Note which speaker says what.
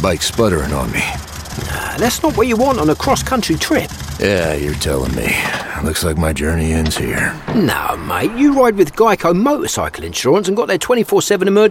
Speaker 1: bike sputtering on me.
Speaker 2: That's not what you want on a cross-country trip.
Speaker 1: Yeah, you're telling me. Looks like my journey ends here.
Speaker 2: No, mate, you ride with Geico motorcycle insurance and got their 24/7 emergency